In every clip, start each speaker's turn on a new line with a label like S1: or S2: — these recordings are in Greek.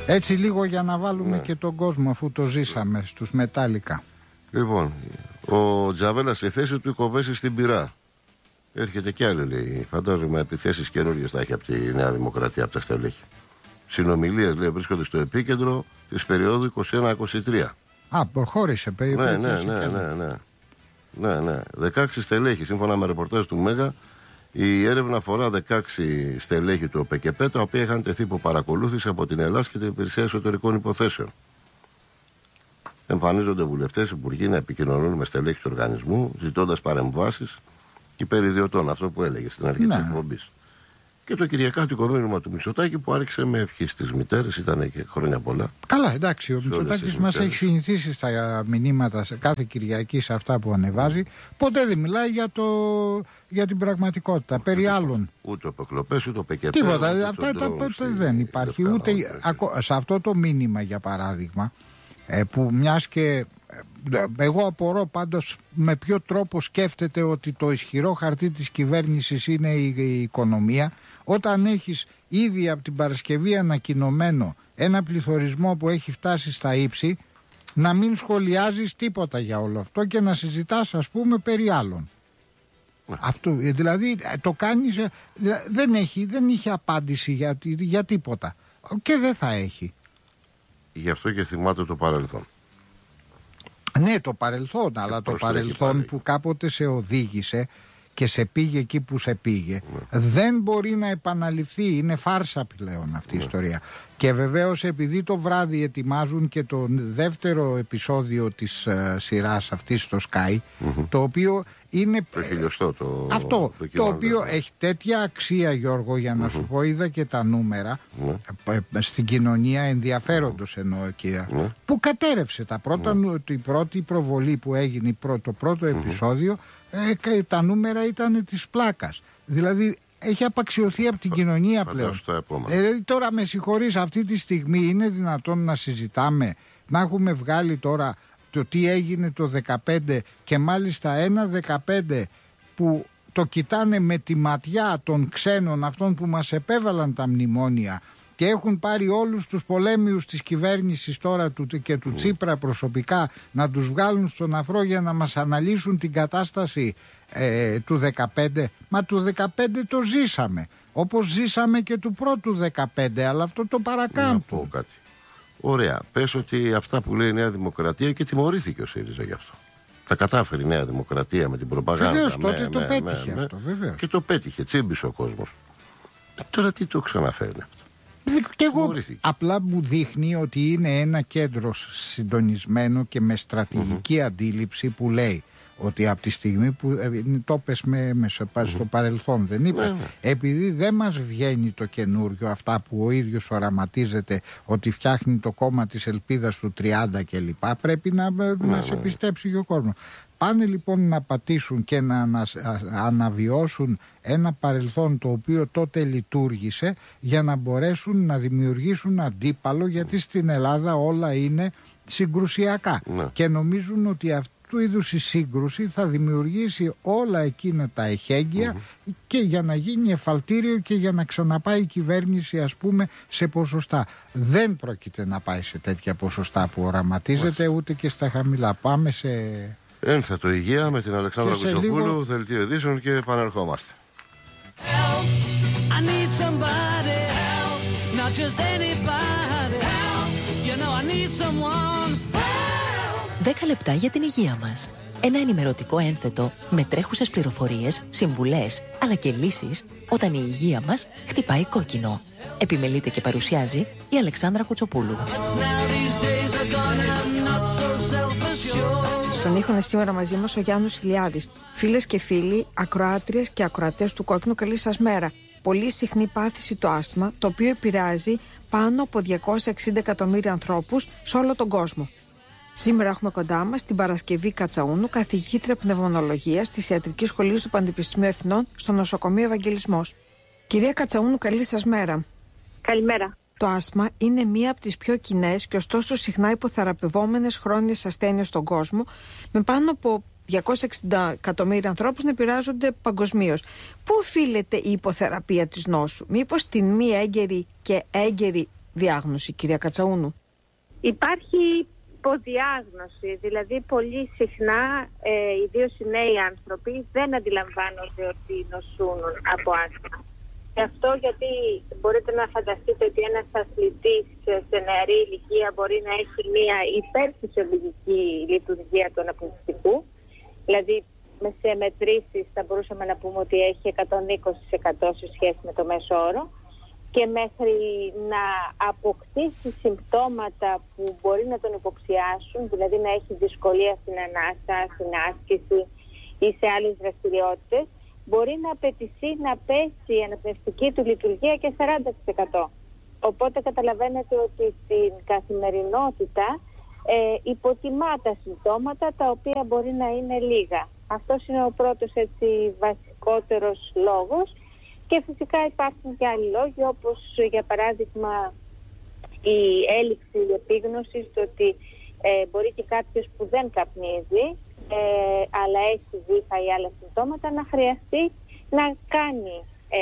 S1: Έτσι λίγο για να βάλουμε και τον κόσμο, αφού το ζήσαμε στους Μετάλλικα.
S2: Λοιπόν, ο Τζαβέλας στη θέση του κοβέσει στην Πειρά. Έρχεται κι άλλο, λέει. Φαντάζομαι επιθέσεις καινούργιες θα έχει από τη Νέα Δημοκρατία, από τα στελέχη. Συνομιλίες, λέει, βρίσκονται στο επίκεντρο της περίοδου 21-23.
S1: Α, προχώρησε περίπου.
S2: Ναι. 16 στελέχη, σύμφωνα με ρεπορτάζ του Μέγα. Η έρευνα αφορά 16 στελέχη του ΟΠΕΚΕΠΕ, τα οποία είχαν τεθεί υπό παρακολούθηση από την Ελλάδα και την Υπηρεσία Εσωτερικών Υποθέσεων. Εμφανίζονται βουλευτές, υπουργοί να επικοινωνούν με στελέχη του οργανισμού, ζητώντας παρεμβάσεις και περί ιδιωτών, αυτό που έλεγε στην αρχή της εκπομπής. Και το κυριακάτικο μήνυμα του Μητσοτάκη που άρχισε με ευχή στις μητέρες, ήταν και χρόνια πολλά.
S1: Καλά, εντάξει, ο Μητσοτάκης μας έχει συνηθίσει στα μηνύματα σε κάθε Κυριακή, σε αυτά που ανεβάζει. Ποτέ δεν μιλάει για την πραγματικότητα, περί άλλων.
S2: Ούτε αποκλοπές, ούτε ΟΠΕΚΕΠΕ.
S1: Τίποτα, αυτά δεν υπάρχει. Ούτε σε αυτό το μήνυμα, για παράδειγμα, που μιας και εγώ απορώ πάντως με ποιο τρόπο σκέφτεται ότι το ισχυρό χαρτί της κυβέρνησης είναι η οικονομία, όταν έχεις ήδη από την Παρασκευή ανακοινωμένο ένα πληθωρισμό που έχει φτάσει στα ύψη, να μην σχολιάζεις τίποτα για όλο αυτό και να συζητάς, ας πούμε, περί άλλων. Αυτό, δηλαδή το κάνεις, δεν είχε απάντηση για τίποτα και δεν θα έχει.
S2: Γι' αυτό και θυμάται το παρελθόν.
S1: Ναι, το παρελθόν, αλλά το παρελθόν που κάποτε σε οδήγησε και σε πήγε εκεί που σε πήγε, δεν μπορεί να επαναληφθεί. Είναι φάρσα πλέον αυτή η ιστορία. Και βεβαίως επειδή το βράδυ ετοιμάζουν και το δεύτερο επεισόδιο της σειράς αυτής στο Sky, το οποίο είναι
S2: το χιλιοστό
S1: αυτό, το οποίο έχει τέτοια αξία, Γιώργο, για να σου πω, είδα και τα νούμερα στην κοινωνία ενδιαφέροντος εννοώ και που κατέρευσε τα πρώτα, η πρώτη προβολή που έγινε, το πρώτο επεισόδιο, τα νούμερα ήταν της πλάκας. Δηλαδή έχει απαξιωθεί από την κοινωνία πλέον. Τώρα με συγχωρείς, αυτή τη στιγμή είναι δυνατόν να συζητάμε, να έχουμε βγάλει τώρα το τι έγινε το 15 και μάλιστα ένα 15 που το κοιτάνε με τη ματιά των ξένων, αυτών που μας επέβαλαν τα μνημόνια και έχουν πάρει όλους τους πολέμιους της κυβέρνησης τώρα και του Τσίπρα προσωπικά να τους βγάλουν στον αφρό για να μας αναλύσουν την κατάσταση του 15. Μα του 15 το ζήσαμε, όπως ζήσαμε και του πρώτου 15, αλλά αυτό το παρακάμπτουν.
S2: Ωραία, πες ότι αυτά που λέει η Νέα Δημοκρατία, και τιμωρήθηκε ο ΣΥΡΙΖΑ γι' αυτό. Τα κατάφερε η Νέα Δημοκρατία με την προπαγάνδα.
S1: Βεβαίως, τότε το πέτυχε αυτό, βεβαίως.
S2: Και το πέτυχε, τσίμπησε ο κόσμος. Τώρα τι το ξαναφέρνει αυτό.
S1: Και εγώ απλά μου δείχνει ότι είναι ένα κέντρο συντονισμένο και με στρατηγική αντίληψη που λέει ότι από τη στιγμή που το πες στο παρελθόν δεν είπε, επειδή δεν μας βγαίνει το καινούριο, αυτά που ο ίδιος οραματίζεται ότι φτιάχνει το κόμμα της ελπίδας του 30 κλπ, πρέπει να σε πιστέψει και ο κόσμος. Πάνε λοιπόν να πατήσουν και να αναβιώσουν ένα παρελθόν το οποίο τότε λειτουργήσε για να μπορέσουν να δημιουργήσουν αντίπαλο, γιατί στην Ελλάδα όλα είναι συγκρουσιακά και νομίζουν ότι αυτού είδους η σύγκρουση θα δημιουργήσει όλα εκείνα τα εχέγγυα και για να γίνει εφαλτήριο και για να ξαναπάει η κυβέρνηση, ας πούμε, σε ποσοστά. Δεν πρόκειται να πάει σε τέτοια ποσοστά που οραματίζεται, ούτε και στα χαμηλά. Πάμε σε...
S2: Ένθετο υγεία με την Αλεξάνδρα Κουτσοπούλου, δελτίο ειδήσεων και επανερχόμαστε.
S3: 10 λεπτά για την υγεία μας. Ένα ενημερωτικό ένθετο με τρέχουσες πληροφορίες, συμβουλές αλλά και λύσεις όταν η υγεία μας χτυπάει κόκκινο. Επιμελείται και παρουσιάζει η Αλεξάνδρα Κουτσοπούλου.
S4: Στον ήχο είναι σήμερα μαζί μας ο Γιάννος Ηλιάδης. Φίλες και φίλοι, ακροάτριες και ακροατές του Κόκκινου, καλή σας μέρα. Πολύ συχνή πάθηση το άσθμα, το οποίο επηρεάζει πάνω από 260 εκατομμύρια ανθρώπους σε όλο τον κόσμο. Σήμερα έχουμε κοντά μας την Παρασκευή Κατσαούνου, καθηγήτρια πνευμονολογίας της Ιατρικής Σχολής του Πανεπιστημίου Εθνών στο νοσοκομείο Ευαγγελισμός. Κυρία Κατσαούνου, καλή σας μέρα.
S5: Καλημέρα.
S4: Το άσθμα είναι μία από τις πιο κοινές και ωστόσο συχνά υποθεραπευόμενες χρόνιες ασθένειες στον κόσμο, με πάνω από 260 εκατομμύρια ανθρώπους να επηρεάζονται παγκοσμίως. Πού οφείλεται η υποθεραπεία της νόσου? Μήπως στην μη έγκαιρη και έγκαιρη διάγνωση, κυρία Κατσαούνου?
S5: Υπάρχει υποδιάγνωση, δηλαδή πολύ συχνά, ιδίως οι νέοι άνθρωποι δεν αντιλαμβάνονται ότι νοσούν από άσθμα. Και αυτό γιατί μπορείτε να φανταστείτε ότι ένας αθλητής σε νεαρή ηλικία μπορεί να έχει μια υπερφυσιολογική λειτουργία του αναπνευστικού, δηλαδή σε μετρήσεις θα μπορούσαμε να πούμε ότι έχει 120% σε σχέση με το μέσο όρο, και μέχρι να αποκτήσει συμπτώματα που μπορεί να τον υποψιάσουν, δηλαδή να έχει δυσκολία στην ανάσα, στην άσκηση ή σε άλλες δραστηριότητες, μπορεί να απαιτηθεί να πέσει η αναπνευστική του λειτουργία και 40%. Οπότε καταλαβαίνετε ότι στην καθημερινότητα υποτιμά τα συμπτώματα, τα οποία μπορεί να είναι λίγα. Αυτός είναι ο πρώτος βασικότερος λόγος. Και φυσικά υπάρχουν και άλλοι λόγοι, όπως για παράδειγμα η έλλειψη επίγνωσης, το ότι μπορεί και κάποιος που δεν καπνίζει αλλά έχει βήχα ή άλλα συμπτώματα να χρειαστεί να κάνει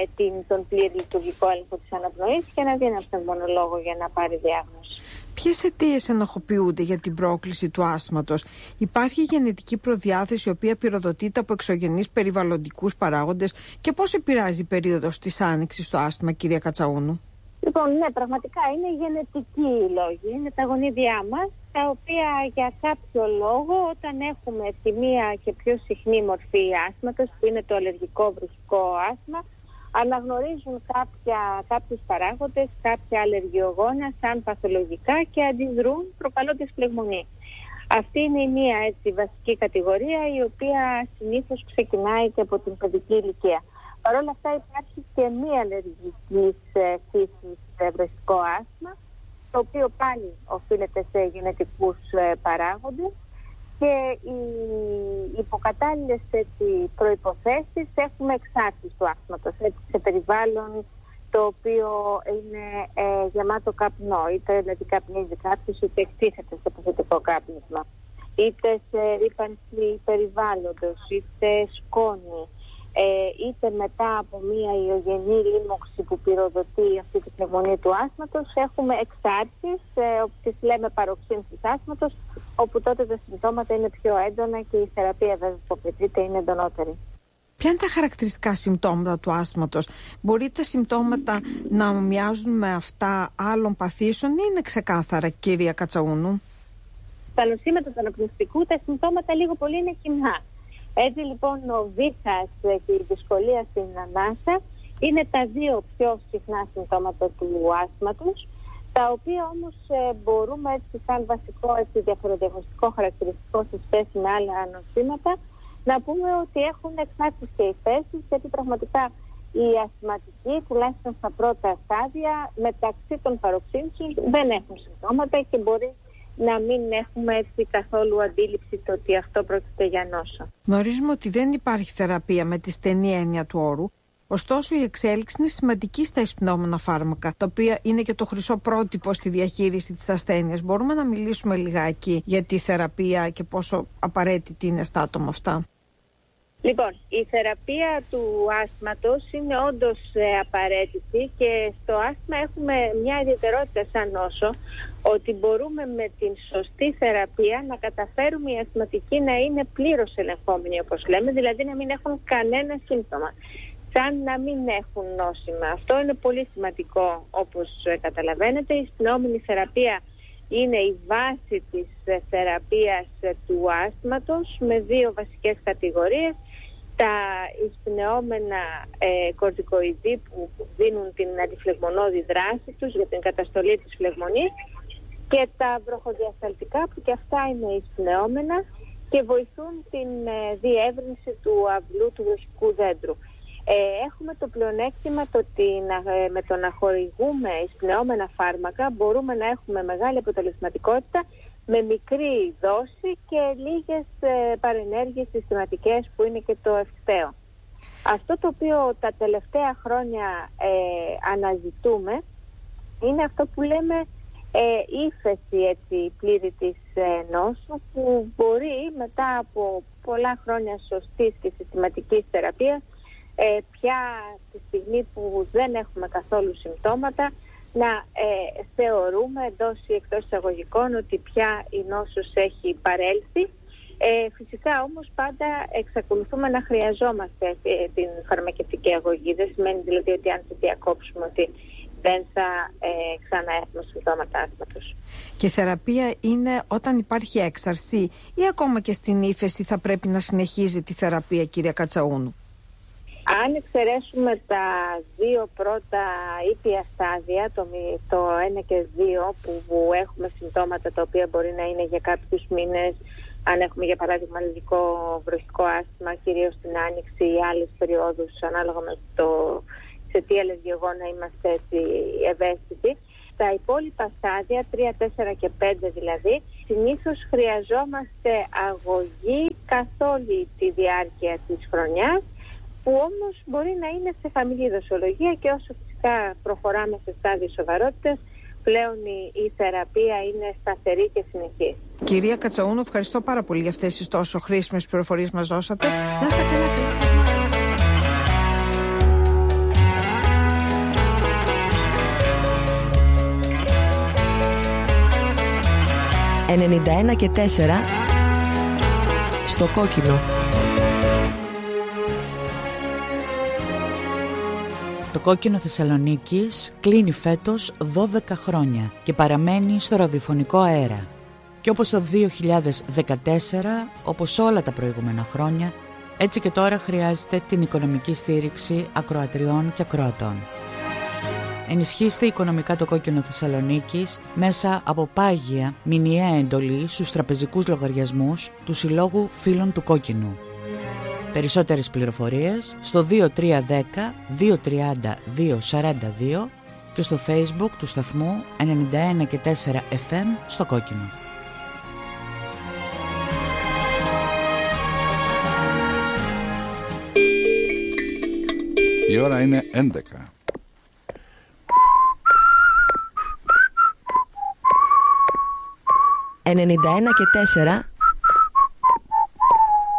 S5: τον πλήρη λειτουργικό έλεγχο της αναπνοής και να δει έναν πνευμονολόγο για να πάρει διάγνωση.
S4: Ποιες αιτίες ενοχοποιούνται για την πρόκληση του άσθματος? Υπάρχει γενετική προδιάθεση η οποία πυροδοτείται από εξωγενείς περιβαλλοντικούς παράγοντες, και πώς επηρεάζει η περίοδος της άνοιξης στο άσθμα, κυρία Κατσαούνου?
S5: Λοιπόν, ναι, πραγματικά είναι γενετικοί οι λόγοι. Είναι τα γονίδια μας, τα οποία για κάποιο λόγο, όταν έχουμε τη μία και πιο συχνή μορφή άσθματος, που είναι το αλλεργικό βρουσικό άσθμα, αναγνωρίζουν κάποιους παράγοντες, κάποια αλλεργιογόνα σαν παθολογικά και αντιδρούν προκαλώντας φλεγμονή. Αυτή είναι η μία βασική κατηγορία, η οποία συνήθως ξεκινάει και από την παιδική ηλικία. Παρ' όλα αυτά υπάρχει και μία αλλεργική φύσης βραστικό άσθμα, το οποίο πάλι οφείλεται σε γενετικούς παράγοντες, και οι υποκατάλληλες προϋποθέσεις έχουμε εξάρτηση του άσθματος σε περιβάλλον το οποίο είναι γεμάτο καπνό, είτε δηλαδή καπνίζει κάποιος, είτε εκτίθεται σε παθητικό κάπνισμα, είτε σε ρύπανση περιβάλλοντος, είτε σκόνη, είτε μετά από μία ιογενή λίμωξη που πυροδοτεί αυτή τη πνευμονία του άσθματος, έχουμε εξάρτησεις, τις λέμε παροξύνσεις άσθματος, όπου τότε τα συμπτώματα είναι πιο έντονα και η θεραπεία βέβαια που απαιτείται είναι εντονότερη.
S4: Ποια είναι τα χαρακτηριστικά συμπτώματα του άσθματος? Μπορεί τα συμπτώματα να μοιάζουν με αυτά άλλων παθήσεων ή είναι ξεκάθαρα, κυρία Κατσαούνου?
S5: Στα νοσήματα του αναπνευστικού τα συμπτώματα λίγο πολύ είναι κοινά. Έτσι λοιπόν ο βήχας και η δυσκολία στην ανάσα είναι τα δύο πιο συχνά συμπτώματα του άσθματος, τα οποία όμως μπορούμε σαν βασικό διαφορετικό χαρακτηριστικό σε σχέση με άλλα νοσήματα να πούμε ότι έχουν εξάρτηση και οι θέσεις, γιατί πραγματικά οι ασθματικοί, τουλάχιστον στα πρώτα στάδια, μεταξύ των παροξύνσεων δεν έχουν συμπτώματα και μπορεί να μην έχουμε καθόλου αντίληψη το ότι αυτό πρόκειται για νόσο.
S4: Γνωρίζουμε ότι δεν υπάρχει θεραπεία με τη στενή έννοια του όρου. Ωστόσο, η εξέλιξη είναι σημαντική στα εισπνεώμενα φάρμακα, τα οποία είναι και το χρυσό πρότυπο στη διαχείριση της ασθένειας. Μπορούμε να μιλήσουμε λιγάκι για τη θεραπεία και πόσο απαραίτητη είναι στα άτομα αυτά?
S5: Λοιπόν, η θεραπεία του άσθματος είναι όντως απαραίτητη, και στο άσθμα έχουμε μια ιδιαιτερότητα σαν νόσο, ότι μπορούμε με την σωστή θεραπεία να καταφέρουμε οι ασθματικοί να είναι πλήρως ελεγχόμενοι, όπως λέμε, δηλαδή να μην έχουν κανένα σύμπτωμα, σαν να μην έχουν νόσημα. Αυτό είναι πολύ σημαντικό, όπως καταλαβαίνετε. Η εισπνεώμενη θεραπεία είναι η βάση της θεραπείας του άσθματος με δύο βασικές κατηγορίες. Τα εισπνεώμενα κορτικοειδή που δίνουν την αντιφλεγμονώδη δράση τους για την καταστολή της φλεγμονής, και τα βροχοδιασταλτικά που και αυτά είναι εισπνεώμενα και βοηθούν την διεύρυνση του αυλού του βροχικού δέντρου. Έχουμε το πλεονέκτημα ότι με το να χορηγούμε εισπνεώμενα φάρμακα μπορούμε να έχουμε μεγάλη αποτελεσματικότητα με μικρή δόση και λίγες παρενέργειες συστηματικές, που είναι και το ευκταίο. Αυτό το οποίο τα τελευταία χρόνια αναζητούμε είναι αυτό που λέμε ύφεση πλήρη της νόσου, που μπορεί μετά από πολλά χρόνια σωστής και συστηματικής θεραπείας, πια τη στιγμή που δεν έχουμε καθόλου συμπτώματα, να θεωρούμε εντός ή εκτός εισαγωγικών ότι πια η νόσος έχει παρέλθει. Φυσικά όμως πάντα εξακολουθούμε να χρειαζόμαστε την φαρμακευτική αγωγή. Δεν σημαίνει δηλαδή ότι αν τη διακόψουμε ότι δεν θα ξαναέχουμε συμπτώματα άσθματος.
S4: Και θεραπεία είναι όταν υπάρχει έξαρση ή ακόμα και στην ύφεση θα πρέπει να συνεχίζει τη θεραπεία, κυρία Κατσαούνου?
S5: Αν εξαιρέσουμε τα δύο πρώτα ήπια στάδια, το 1 και 2, που έχουμε συμπτώματα τα οποία μπορεί να είναι για κάποιους μήνες, αν έχουμε για παράδειγμα αλλεργικό βροχικό άσθμα, κυρίως στην άνοιξη ή άλλες περιόδους, ανάλογα με το σε τι αλλεργιογόνα είμαστε έτσι ευαίσθητοι. Τα υπόλοιπα στάδια, 3, 4 και 5 δηλαδή, συνήθως χρειαζόμαστε αγωγή καθ' όλη τη διάρκεια της χρονιάς, που όμως μπορεί να είναι σε χαμηλή δοσολογία, και όσο φυσικά προχωράμε σε στάδιο σοβαρότητας, πλέον η θεραπεία είναι σταθερή και συνεχής.
S4: Κυρία Κατσαούνου, ευχαριστώ πάρα πολύ για αυτές τις τόσο χρήσιμες πληροφορίες μας δώσατε. Να είστε καλά, καλή σας μέρα.
S3: «91 και 4» στο κόκκινο.
S6: Το κόκκινο Θεσσαλονίκης κλείνει φέτος 12 χρόνια και παραμένει στο ραδιοφωνικό αέρα. Και όπως το 2014, όπως όλα τα προηγούμενα χρόνια, έτσι και τώρα χρειάζεται την οικονομική στήριξη ακροατριών και ακροατών. Ενισχύστε οικονομικά το κόκκινο Θεσσαλονίκης μέσα από πάγια μηνιαία εντολή στους τραπεζικούς λογαριασμούς του Συλλόγου Φίλων του Κόκκινου. Περισσότερες πληροφορίες στο 2310 230 242 και στο Facebook του σταθμού 91 και 4 FM στο κόκκινο.
S7: Η ώρα είναι 11.
S3: «91 και 4»